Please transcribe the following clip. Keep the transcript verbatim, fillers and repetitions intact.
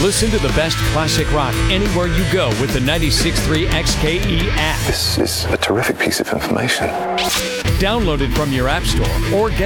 Listen to the best classic rock anywhere you go with the ninety-six point three X K E app. This is a terrific piece of information. Download it from your app store or get